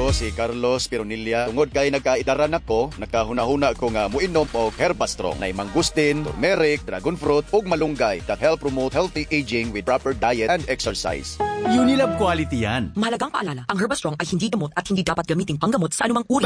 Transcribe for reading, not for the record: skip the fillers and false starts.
Ako si Carlos Pironilla. Tungod kay nagkaidaran ako, nakahuna-huna ko nga muinom og Herbastrong na mangustin, turmeric, dragon fruit ug malunggay that help promote healthy aging with proper diet and exercise. Unilab quality yan. Mahalagang paalala, ang Herbastrong ay hindi gamot at hindi dapat gamitin panggamot sa anumang uri.